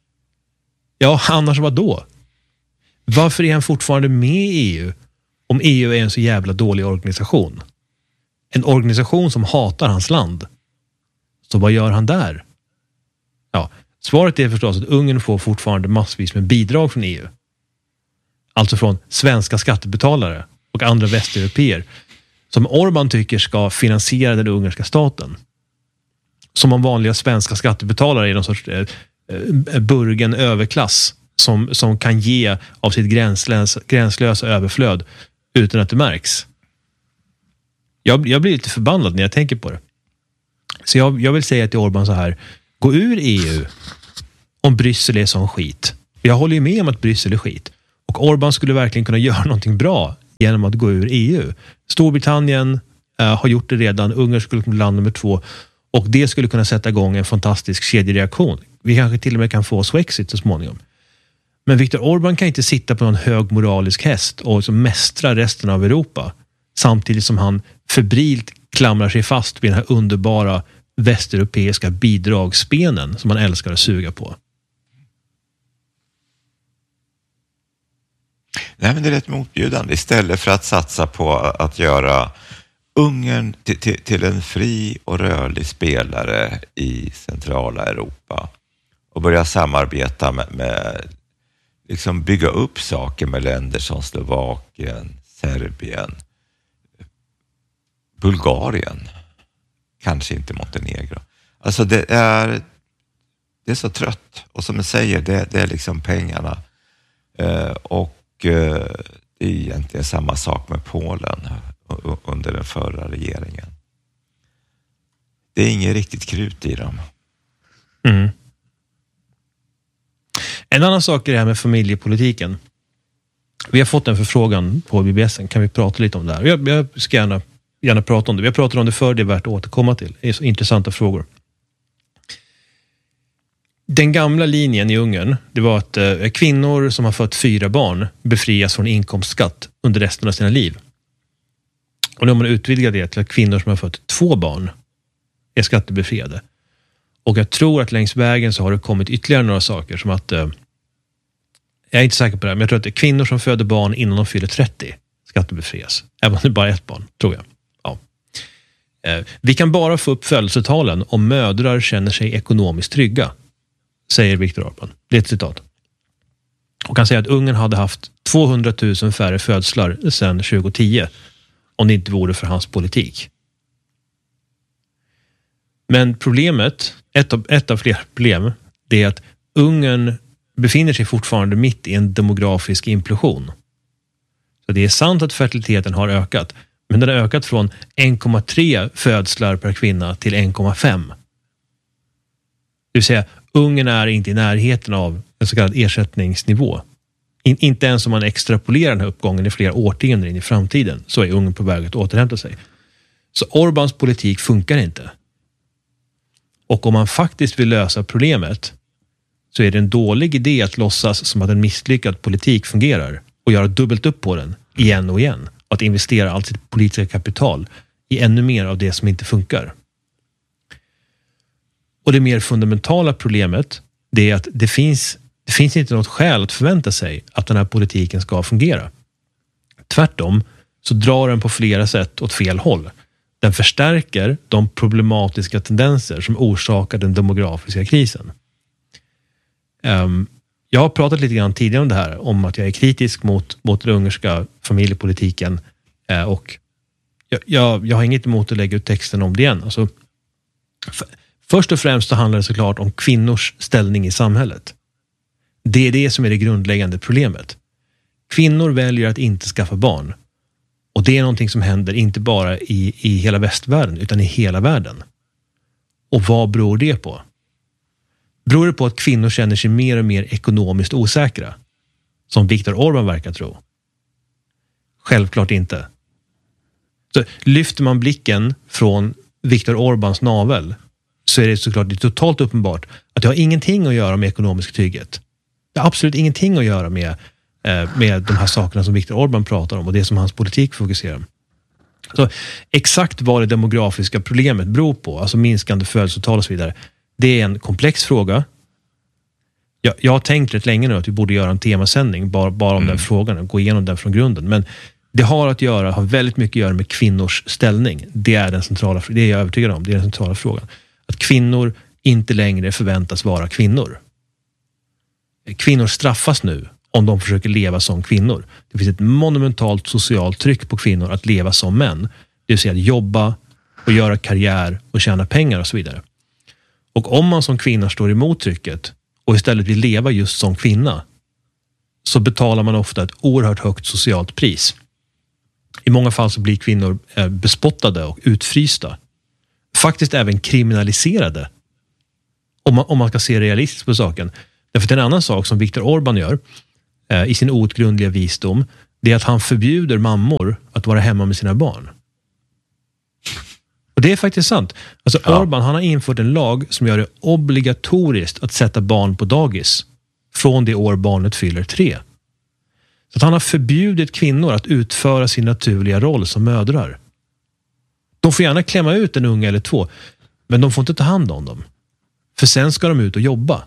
B: vad då? Varför är han fortfarande med i EU om EU är en så jävla dålig organisation? En organisation som hatar hans land. Så vad gör han där? Ja, svaret är förstås att Ungern får fortfarande massvis med bidrag från EU. Alltså från svenska skattebetalare och andra västeuropeer som Orbán tycker ska finansiera den ungerska staten. Som om vanliga svenska skattebetalare är någon sorts burgen överklass som kan ge av sitt gränslösa överflöd utan att det märks. Jag blir lite förbannad när jag tänker på det. Så jag vill säga till Orbán så här: gå ur EU, om Bryssel är sån skit. Jag håller ju med om att Bryssel är skit. Och Orbán skulle verkligen kunna göra någonting bra genom att gå ur EU. Storbritannien har gjort det redan. Ungern skulle kunna bli land nummer 2. Och det skulle kunna sätta igång en fantastisk kedjereaktion. Vi kanske till och med kan få Swexit så småningom. Men Viktor Orbán kan inte sitta på någon hög moralisk häst och så mästra resten av Europa. Samtidigt som han febrilt klamrar sig fast vid den här underbara västeuropeiska bidragsspenen som man älskar att suga på.
A: Nej, men det är rätt motbjudande. Istället för att satsa på att göra Ungern till en fri och rörlig spelare i centrala Europa och börja samarbeta med liksom bygga upp saker med länder som Slovakien, Serbien, Bulgarien, kanske inte Montenegro. Alltså det är så trött, och som jag säger, det är liksom pengarna och det är egentligen samma sak med Polen under den förra regeringen. Det är inget riktigt krut i dem.
B: Mm. En annan sak är det här med familjepolitiken. Vi har fått en förfrågan på BBS. Kan vi prata lite om det här? Jag ska gärna prata om det. Vi har pratat om det förr, det är värt att återkomma till. Det är så intressanta frågor. Den gamla linjen i Ungern, det var att kvinnor som har fått 4 barn befrias från inkomstskatt under resten av sina liv. Och nu har man utvidgat det till att kvinnor som har fått 2 barn är skattebefriade. Och jag tror att längs vägen så har det kommit ytterligare några saker, som att jag är inte säker på det här, men jag tror att det är kvinnor som föder barn innan de fyller 30 skattebefrias. Även om det är bara 1 barn, tror jag. Ja. Vi kan bara få upp födelsetalen om mödrar känner sig ekonomiskt trygga, säger Viktor Orbán. Det är ett citat. Och han säger att Ungern hade haft 200 000 färre födslar sedan 2010 om det inte vore för hans politik. Men problemet, ett av flera problem, det är att Ungern befinner sig fortfarande mitt i en demografisk implosion. Så det är sant att fertiliteten har ökat, men den har ökat från 1,3 födslar per kvinna till 1,5. Det vill säga, Ungern är inte i närheten av en så kallad ersättningsnivå. Inte ens om man extrapolerar den här uppgången i flera årtionden in i framtiden, så är Ungern på väg att återhämta sig. Så Orbáns politik funkar inte. Och om man faktiskt vill lösa problemet, så är det en dålig idé att låtsas som att en misslyckad politik fungerar och göra dubbelt upp på den igen och igen. Och att investera allt sitt politiska kapital i ännu mer av det som inte funkar. Och det mer fundamentala problemet, det är att det finns inte något skäl att förvänta sig att den här politiken ska fungera. Tvärtom så drar den på flera sätt åt fel håll. Den förstärker de problematiska tendenser som orsakar den demografiska krisen. Jag har pratat lite grann tidigare om det här, om att jag är kritisk mot den ungerska familjepolitiken, och jag har inget emot att lägga ut texten om det igen. Alltså, först och främst så handlar det såklart om kvinnors ställning i samhället. Det är det som är det grundläggande problemet. Kvinnor väljer att inte skaffa barn. Och det är någonting som händer inte bara i hela västvärlden, utan i hela världen. Och vad beror det på? Beror det på att kvinnor känner sig mer och mer ekonomiskt osäkra? Som Viktor Orbán verkar tro? Självklart inte. Så lyfter man blicken från Viktor Orbáns navel, så är det såklart totalt uppenbart att det har ingenting att göra med ekonomisk trygghet. Det har absolut ingenting att göra med de här sakerna som Viktor Orbán pratar om och det som hans politik fokuserar om. Så exakt vad det demografiska problemet beror på, alltså minskande födelsetal och så vidare, det är en komplex fråga. Jag har tänkt rätt länge nu att vi borde göra en temasändning bara om den frågan och gå igenom den från grunden. Men det har väldigt mycket att göra med kvinnors ställning. Det är den centrala, det är jag övertygad om, det är den centrala frågan. Att kvinnor inte längre förväntas vara kvinnor. Kvinnor straffas nu om de försöker leva som kvinnor. Det finns ett monumentalt socialt tryck på kvinnor att leva som män. Det vill säga att jobba och göra karriär och tjäna pengar och så vidare. Och om man som kvinna står emot trycket och istället vill leva just som kvinna, så betalar man ofta ett oerhört högt socialt pris. I många fall så blir kvinnor bespottade och utfrysta. Faktiskt även kriminaliserade. Om man ska se realistiskt på saken. Därför att en annan sak som Viktor Orbán gör i sin outgrundliga visdom, det är att han förbjuder mammor att vara hemma med sina barn. Och det är faktiskt sant. Alltså Orbán, han har infört en lag som gör det obligatoriskt att sätta barn på dagis från det år barnet fyller 3. Så att han har förbjudit kvinnor att utföra sin naturliga roll som mödrar. De får gärna klämma ut en unge eller 2, men de får inte ta hand om dem. För sen ska de ut och jobba.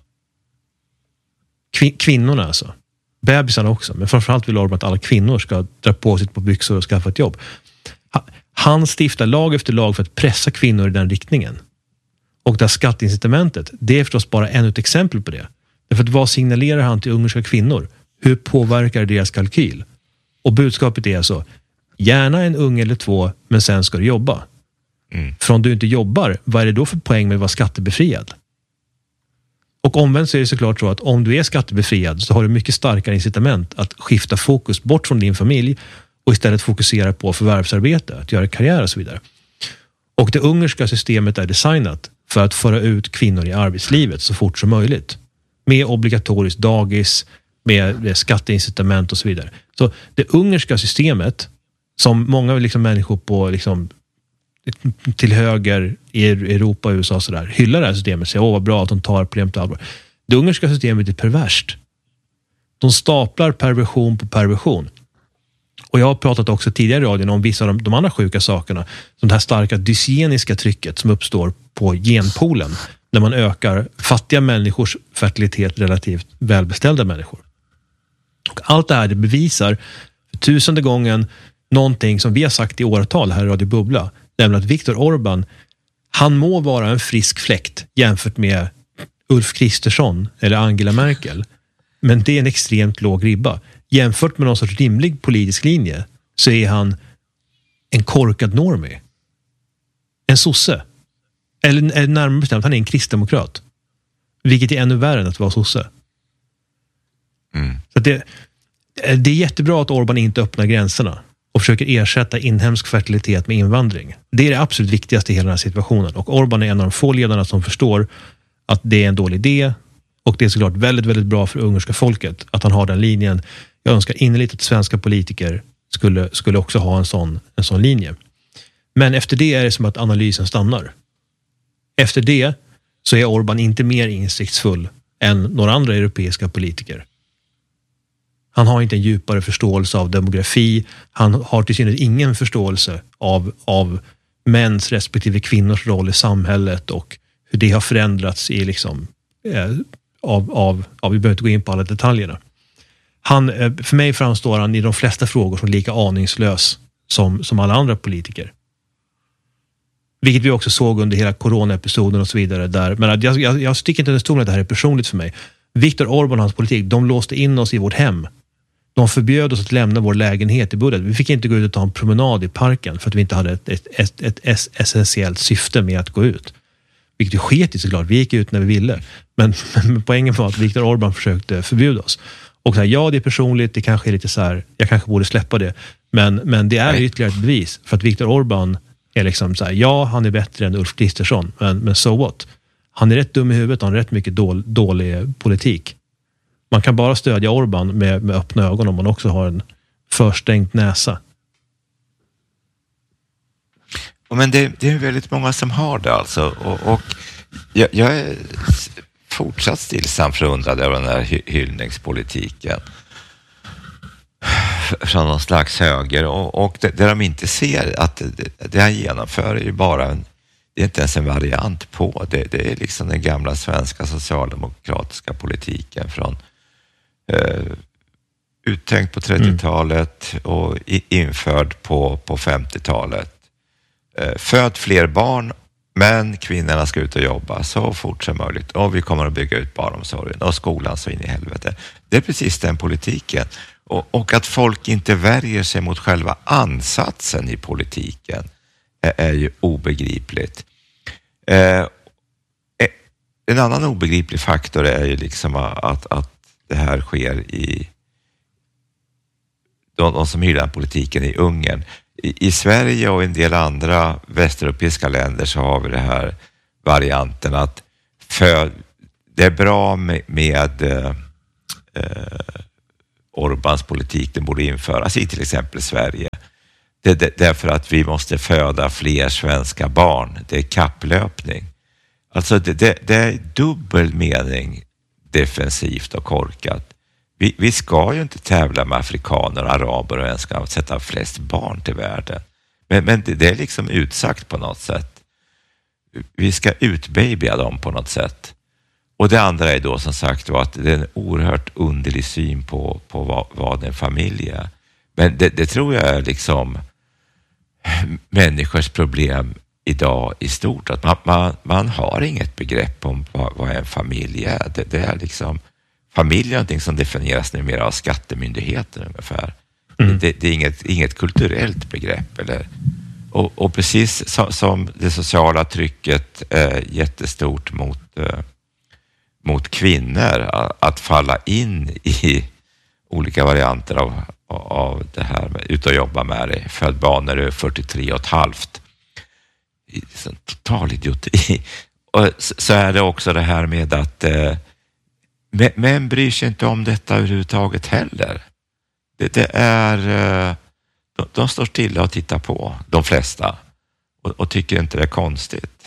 B: Kvinnorna alltså. Bebisarna också. Men framförallt vill Orbán att alla kvinnor ska dra på sig på byxor och skaffa ett jobb. Han stiftar lag efter lag för att pressa kvinnor i den riktningen. Och det här skatteincitamentet, det är förstås bara ännu ett exempel på det. Därför att vad signalerar han till ungerska kvinnor? Hur påverkar deras kalkyl? Och budskapet är alltså, gärna en unge eller 2, men sen ska du jobba. För om du inte jobbar, vad är det då för poäng med att vara skattebefriad? Och omvänt så är det såklart så att om du är skattebefriad så har du mycket starkare incitament att skifta fokus bort från din familj och istället fokusera på förvärvsarbete, att göra karriär och så vidare. Och det ungerska systemet är designat för att föra ut kvinnor i arbetslivet så fort som möjligt. Med obligatoriskt dagis, med skatteincitament och så vidare. Så det ungerska systemet, som många liksom människor på liksom, till höger i Europa och USA och så där, hyllar det här systemet och säger vad bra att de tar problemet allvar. Det ungerska systemet är perverst. De staplar perversion på perversion. Och jag har pratat också tidigare i radion om vissa av de andra sjuka sakerna, som det här starka dysgeniska trycket som uppstår på genpoolen när man ökar fattiga människors fertilitet relativt välbeställda människor. Och allt det här det bevisar för 1000:e gången någonting som vi har sagt i åratal här i Radio Bubbla, nämligen att Viktor Orbán, han må vara en frisk fläkt jämfört med Ulf Kristersson eller Angela Merkel, men det är en extremt låg ribba. Jämfört med någon sorts rimlig politisk linje så är han en korkad normie. En sosse. Eller närmare bestämt, han är en kristdemokrat. Vilket är ännu värre än att vara sosse. Så det är jättebra att Orbán inte öppnar gränserna och försöker ersätta inhemsk fertilitet med invandring. Det är det absolut viktigaste i hela den här situationen. Och Orbán är en av de få ledarna som förstår att det är en dålig idé. Och det är såklart väldigt, väldigt bra för ungerska folket att han har den linjen. Jag önskar innerligt att svenska politiker skulle också ha en sån linje. Men efter det är det som att analysen stannar. Efter det så är Orbán inte mer insiktsfull än några andra europeiska politiker. Han har inte en djupare förståelse av demografi. Han har till synes ingen förståelse av mäns respektive kvinnors roll i samhället och hur det har förändrats i liksom, vi behöver inte gå in på alla detaljerna. För mig framstår han i de flesta frågor som lika aningslös som alla andra politiker. Vilket vi också såg under hela corona-episoden och så vidare. Där. Men jag sticker inte under stolen att det här är personligt för mig. Viktor Orbán och hans politik, de låste in oss i vårt hem. De förbjöd oss att lämna vår lägenhet i Budapest. Vi fick inte gå ut och ta en promenad i parken för att vi inte hade ett essentiellt syfte med att gå ut. Vilket är sket i såklart. Vi gick ut när vi ville. Men poängen var att Viktor Orbán försökte förbjuda oss. Och så här, ja, det är personligt. Det kanske är lite så här, jag kanske borde släppa det. Men det är ytterligare ett bevis. För att Viktor Orbán är liksom så här, ja, han är bättre än Ulf Kristersson. Men so what? Han är rätt dum i huvudet. Han har rätt mycket dålig politik. Man kan bara stödja Orbán med öppna ögon om man också har en förstängt näsa.
C: Men det är väldigt många som har det alltså. Och jag är fortsatt stillsamt förundrad över den här hyllningspolitiken från någon slags höger. Och det de inte ser att det han genomför är ju bara det är inte ens en variant på. Det är liksom den gamla svenska socialdemokratiska politiken från uttänkt på 30-talet och införd på 50-talet. Föd fler barn, men kvinnorna ska ut och jobba så fort som möjligt. Och vi kommer att bygga ut barnomsorgen och skolan så in i helvete. Det är precis den politiken. Och att folk inte värjer sig mot själva ansatsen i politiken är ju obegripligt. En annan obegriplig faktor är ju liksom att det här sker i de som hyllar politiken i Ungern. I Sverige och en del andra västeuropeiska länder så har vi det här varianten att
A: det är bra med Orbáns politik. Den borde införas i till exempel Sverige. Därför att vi måste föda fler svenska barn. Det är kapplöpning. Alltså det är dubbel mening, defensivt och korkat. Vi ska ju inte tävla med afrikaner, araber och ens ska sätta flest barn till världen. Men det är liksom utsagt på något sätt. Vi ska utbabya dem på något sätt. Och det andra är då som sagt att det är en oerhört underlig syn på vad en familj är. Men det tror jag är liksom människors problem idag i stort. Att man har inget begrepp om vad en familj är. Det är liksom, familj är någonting som definieras numera av skattemyndigheten ungefär. Det är inget kulturellt begrepp. Och precis som det sociala trycket är jättestort mot kvinnor att falla in i olika varianter av det här med ut och jobba med det. Född barn när du är 43,5. Total idioti. Och så är det också det här med att män bryr sig inte om detta överhuvudtaget heller. Det är de står stilla och tittar på, de flesta, och tycker inte det är konstigt.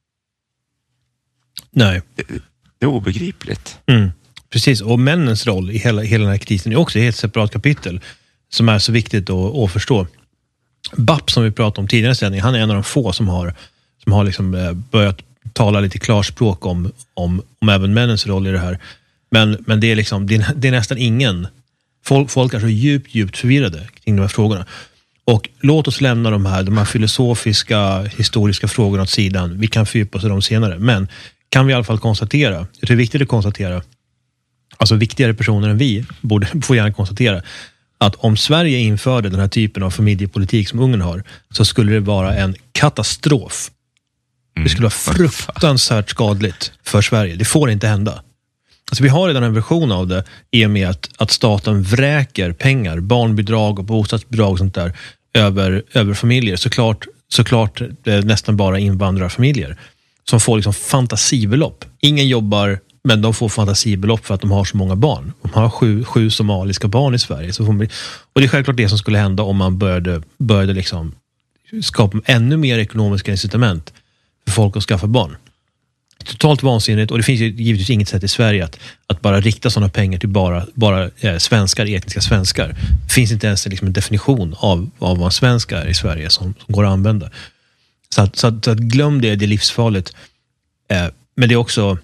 B: Nej.
A: Det är obegripligt.
B: Precis, och männens roll i hela den här krisen är också ett helt separat kapitel som är så viktigt att förstå. BAP som vi pratade om tidigare sändning, han är en av de få som har liksom börjat tala lite klarspråk om även männens roll i det här. Men det är liksom, det är nästan ingen. Folk är så djupt förvirrade kring de här frågorna. Och låt oss lämna de här filosofiska, historiska frågorna åt sidan. Vi kan fördjupa oss i dem senare. Men kan vi i alla fall konstatera, jag tror det är viktigt att konstatera, alltså viktigare personer än vi får gärna konstatera, att om Sverige införde den här typen av familjepolitik som Ungern har, så skulle det vara en katastrof. Det skulle vara fruktansvärt skadligt för Sverige. Det får inte hända. Alltså vi har redan en version av det i och med att staten vräker pengar, barnbidrag och bostadsbidrag och sånt där över familjer. Såklart nästan bara invandrarfamiljer som får liksom fantasibelopp. Ingen jobbar, men de får fantasibelopp för att de har så många barn. De har sju somaliska barn i Sverige. Och det är självklart det som skulle hända om man började liksom skapa ännu mer ekonomiska incitament för folk att skaffa barn. Totalt vansinnigt, och det finns ju givetvis inget sätt i Sverige att bara rikta sådana pengar till bara svenskar, etniska svenskar. Det finns inte ens liksom en definition av vad svenskar är i Sverige som går att använda. Så att glöm det är livsfarligt. Men det är också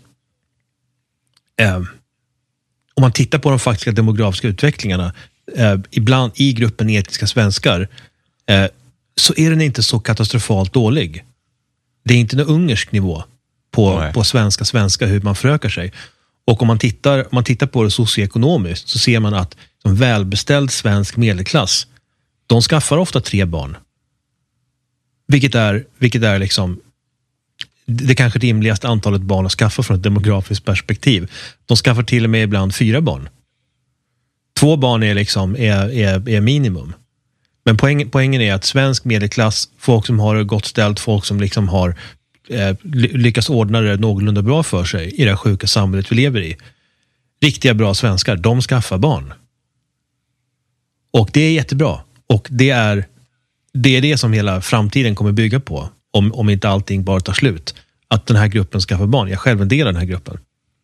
B: om man tittar på de faktiska demografiska utvecklingarna ibland i gruppen etniska svenskar så är den inte så katastrofalt dålig. Det är inte en ungersk nivå på svenska hur man förökar sig. Och om man tittar på det socioekonomiskt så ser man att som välbeställd svensk medelklass, de skaffar ofta 3 barn. Vilket är liksom det kanske rimligaste antalet barn att skaffa från ett demografiskt perspektiv. De skaffar till och med ibland 4 barn. 2 barn är minimum. Men poängen är att svensk medelklass, folk som har gott ställt, folk som liksom har lyckas ordna det någorlunda bra för sig i det sjuka samhället vi lever i. Riktiga bra svenskar, de skaffar barn. Och det är jättebra. Och det är det som hela framtiden kommer bygga på. Om inte allting bara tar slut. Att den här gruppen skaffar barn. Jag själv är en del av den här gruppen.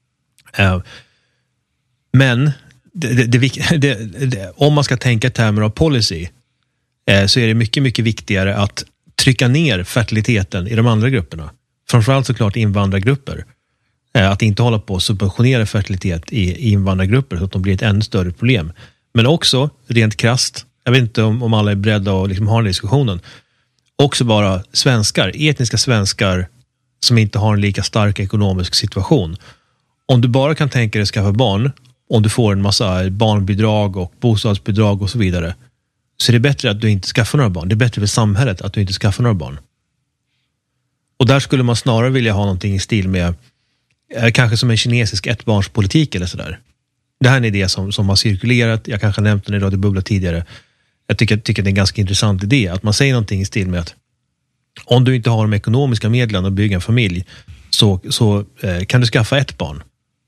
B: Men om man ska tänka i termer av policy så är det mycket, mycket viktigare att trycka ner fertiliteten i de andra grupperna. Framförallt såklart invandrargrupper. Att inte hålla på att subventionera fertilitet i invandrargrupper så att de blir ett ännu större problem. Men också, rent krasst, jag vet inte om alla är beredda att liksom ha den diskussionen, också bara svenskar, etniska svenskar som inte har en lika stark ekonomisk situation. Om du bara kan tänka dig att skaffa barn, om du får en massa barnbidrag och bostadsbidrag och så vidare, så är det bättre att du inte skaffar några barn. Det är bättre för samhället att du inte skaffar några barn. Och där skulle man snarare vilja ha någonting i stil med kanske som en kinesisk ettbarnspolitik eller sådär. Det här är en idé som har cirkulerat. Jag kanske nämnt den i Radio Bubbla tidigare. Jag tycker att det är en ganska intressant idé. Att man säger någonting i stil med att om du inte har de ekonomiska medlen att bygga en familj så kan du skaffa 1 barn.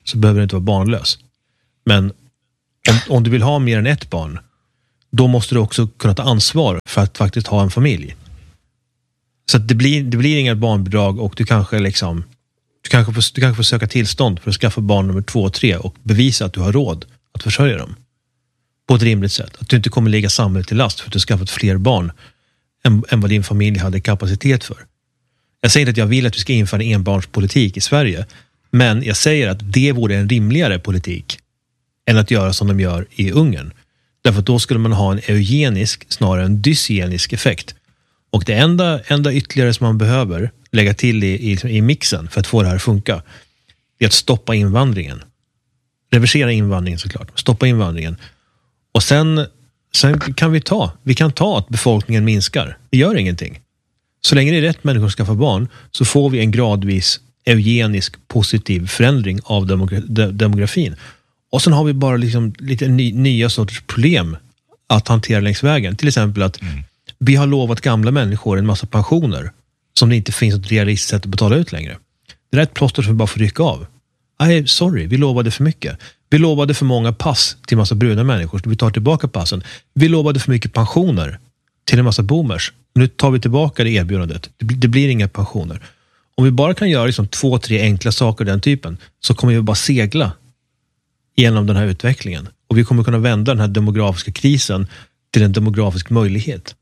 B: så behöver du inte vara barnlös. Men om du vill ha mer än ett barn, då måste du också kunna ta ansvar för att faktiskt ha en familj. Så att det blir inga barnbidrag och du kanske får söka tillstånd för att skaffa barn nummer 2 och 3 och bevisa att du har råd att försörja dem på ett rimligt sätt. Att du inte kommer lägga samhället till last för att du skaffat fler barn än vad din familj hade kapacitet för. Jag säger inte att jag vill att vi ska införa en enbarnspolitik i Sverige, men jag säger att det vore en rimligare politik än att göra som de gör i Ungern. Därför att då skulle man ha en eugenisk snarare än dysgenisk effekt. Och det enda ytterligare som man behöver lägga till i mixen för att få det här att funka är att stoppa invandringen. Reversera invandringen såklart. Stoppa invandringen. Och sen kan vi kan ta att befolkningen minskar. Det gör ingenting. Så länge det är rätt människor som skaffar barn så får vi en gradvis eugenisk positiv förändring av demografin. Och sen har vi bara liksom lite nya sorters problem att hantera längs vägen. Till exempel att vi har lovat gamla människor en massa pensioner som det inte finns ett realistiskt sätt att betala ut längre. Det är ett plåster som vi bara får rycka av. Sorry, vi lovade för mycket. Vi lovade för många pass till en massa bruna människor så vi tar tillbaka passen. Vi lovade för mycket pensioner till en massa boomers. Nu tar vi tillbaka det erbjudandet. Det blir inga pensioner. Om vi bara kan göra liksom 2-3 enkla saker den typen så kommer vi bara segla genom den här utvecklingen. Och vi kommer kunna vända den här demografiska krisen till en demografisk möjlighet.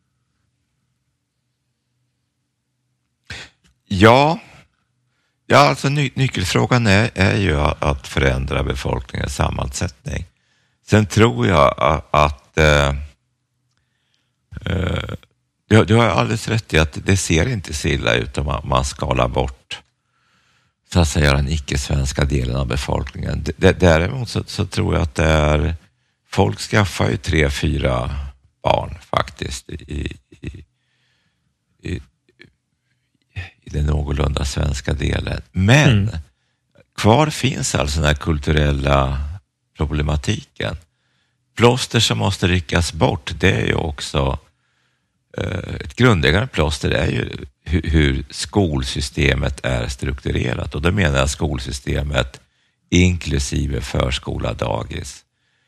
A: Ja, alltså nyckelfrågan är ju att förändra befolkningens sammansättning. Sen tror jag att du har alldeles rätt i att det ser inte så illa ut om man skalar bort så att säga den icke-svenska delen av befolkningen. Däremot så tror jag att det är folk skaffar ju 3-4 barn faktiskt i den någorlunda svenska delen. Men kvar finns alltså den här kulturella problematiken. Plåster som måste ryckas bort, det är ju också ett grundläggande plåster är ju hur skolsystemet är strukturerat. Och då menar jag skolsystemet inklusive förskola, dagis,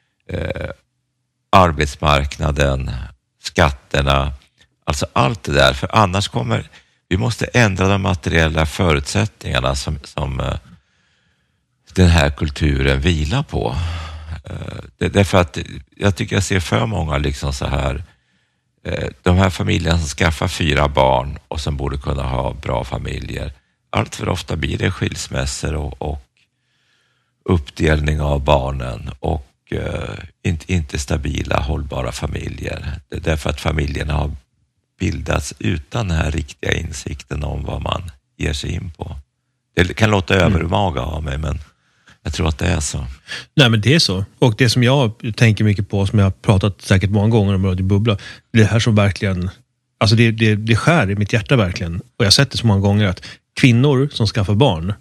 A: arbetsmarknaden, skatterna, alltså allt det där. För annars vi måste ändra de materiella förutsättningarna som den här kulturen vilar på. Därför att jag tycker jag ser för många liksom så här, de här familjerna som skaffar 4 barn och som borde kunna ha bra familjer. Allt för ofta blir det skilsmässor och uppdelning av barnen och inte stabila, hållbara familjer. Därför att familjerna har bildats utan den här riktiga insikten om vad man ger sig in på. Det kan låta övermaga av mig, men jag tror att det är så.
B: Nej, men det är så. Och det som jag tänker mycket på, som jag har pratat säkert många gånger om Radio Bubbla, det här som verkligen, alltså det skär i mitt hjärta verkligen. Och jag har sett det så många gånger att kvinnor som skaffar barn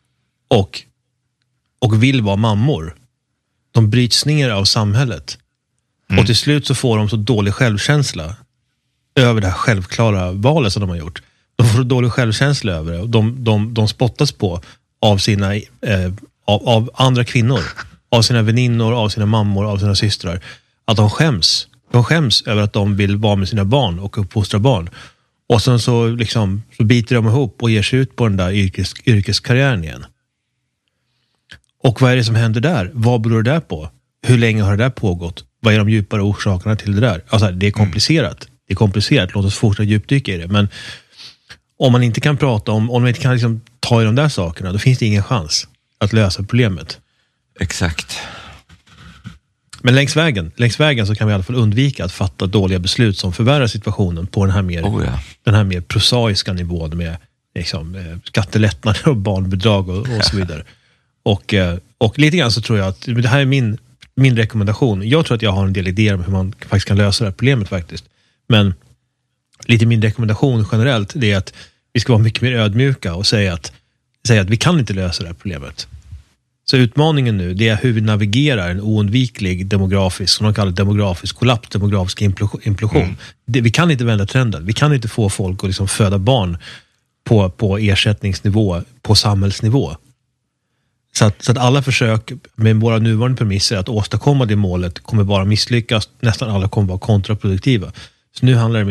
B: och vill vara mammor, de bryts ner av samhället. Och till slut så får de så dålig självkänsla över det här självklara valet som de har gjort. De får dålig självkänsla över det. Och de spottas på av sina av andra kvinnor, av sina väninnor, av sina mammor, av sina systrar, att de skäms. De skäms över att de vill vara med sina barn och uppfostra barn. Och sen så biter de ihop och ger sig ut på den där yrkeskarriären igen. Och vad är det som händer där? Vad beror det där på? Hur länge har det där pågått? Vad är de djupare orsakerna till det där? Alltså, det är komplicerat. Det är komplicerat. Låt oss fortsätta djupdyka i det. Men om man inte kan prata om man inte kan liksom ta i de där sakerna, då finns det ingen chans att lösa problemet.
A: Exakt.
B: Men längs vägen så kan vi i alla fall undvika att fatta dåliga beslut som förvärrar situationen på den här mer prosaiska nivån med liksom, skattelättnader och barnbidrag och så vidare. Och lite grann så tror jag att det här är min rekommendation. Jag tror att jag har en del idéer om hur man faktiskt kan lösa det här problemet faktiskt. Men lite min rekommendation generellt, det är att vi ska vara mycket mer ödmjuka och säga att vi kan inte lösa det här problemet. Så utmaningen nu, det är hur vi navigerar en oundviklig demografisk, som de kallar demografisk kollaps, demografisk implosion. Vi kan inte vända trenden. Vi kan inte få folk att liksom föda barn på ersättningsnivå, på samhällsnivå. Så att alla försök med våra nuvarande premisser att åstadkomma det målet kommer bara misslyckas. Nästan alla kommer vara kontraproduktiva. Så nu handlar det